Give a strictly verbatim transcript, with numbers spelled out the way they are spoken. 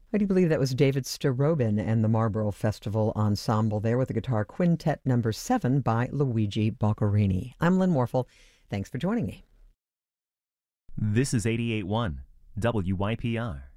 I do believe that was David Starobin and the Marlborough Festival Ensemble there with the guitar quintet number seven by Luigi Boccherini. I'm Lynn Morphel. Thanks for joining me. This is eighty-eight point one W Y P R.